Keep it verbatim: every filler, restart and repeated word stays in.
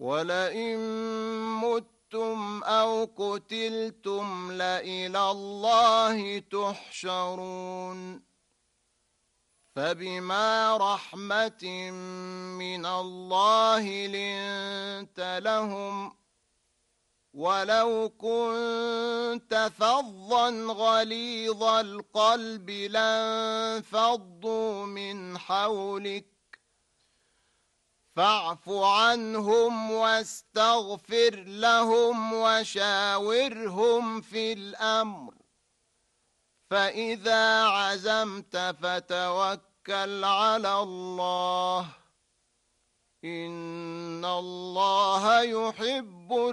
ولئن متم أو قتلتم لإلى الله تحشرون فبما رحمة من الله لنت لهم ولو كنت فظا غليظ القلب لانفضوا من حولك فاعف عنهم واستغفر لهم وشاورهم في الأمر فإذا عزمت فتوكل على الله إن الله يحب